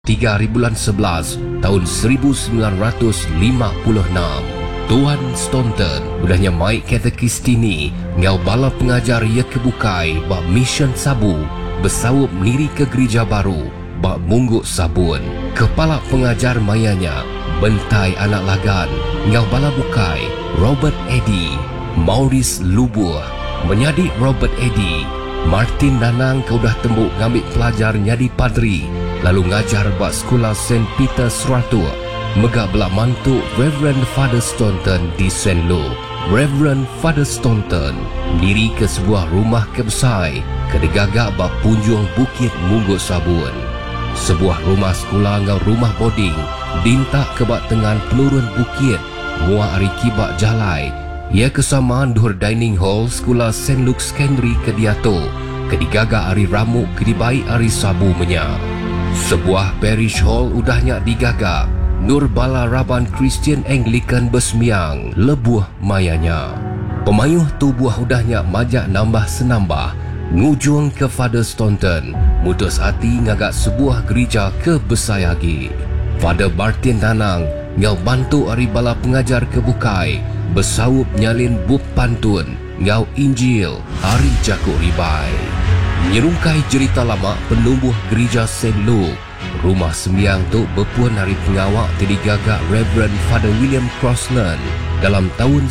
3 bulan 11 tahun 1956. Tuan Staunton udahnya mai katekistini ngau bala pengajar ia kebukai bak mission sabu bersawup niri ke gereja baru bak mungguk sabun. Kepala pengajar mayanya bentai anak lagan ngau bala bukai Robert Eddy, Maurice Lubuh menjadi Robert Eddy. Martin Danang kau dah tembuk ngambil pelajar nyadi padri lalu ngajar bak sekolah St. Peter's Ratu. Megak belak mantuk Reverend Father Staunton di St. Luke. Reverend Father Staunton diri ke sebuah rumah kebesai kedegagak bak punjung Bukit Mungguk Sabun. Sebuah rumah sekolah ngau rumah boarding dintak ke bak tengan penurun bukit muah ari kibak jalai. Ia kesamaan duhur dining hall sekolah St. Luke Secondary ke Diato kedigagak ari ramuk kedibai ari sabu menya. Sebuah parish hall udahnya digagak Nur Bala Raban Christian Anglican Besmiang lebuh mayanya. Pemayuh tubuh udahnya majak nambah senambah ngujung ke Father Staunton mutus hati ngagak sebuah gereja ke Besayagi. Father Martin Danang ngau bantu ari bala pengajar kebukai bersawup nyalin bub pantun ngau Injil hari Jakuk Ribai. Nyerungkai cerita lama penumbuh gereja St. Luke. Rumah sembiang tu berpuan hari pengawak terdigagak Reverend Father William Crosland dalam tahun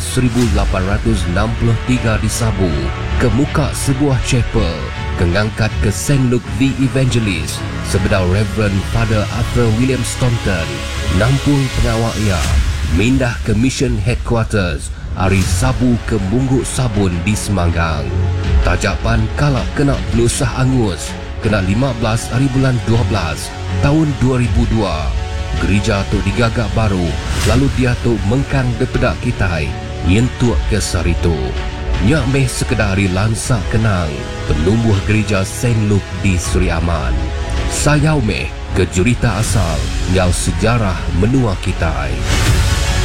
1863 di Sabu ke muka sebuah chapel kengangkat ke St. Luke the Evangelist sebedar Reverend Father Arthur William Staunton nampung pengawak ia mindah ke Mission Headquarters hari Sabu ke Mungguk Sabun di Semanggang. Tajapan kalap kena pelusah angus kena 15 hari bulan 12 tahun 2002. Gereja tu digagak baru lalu dia tu mengkang bepedak kitai yentuk ke saritu. Nyak meh sekedar hari lansak kenang penumbuh gereja St. Luke di Seri Aman. Sayau meh ke jurita asal ngau sejarah menua kitai.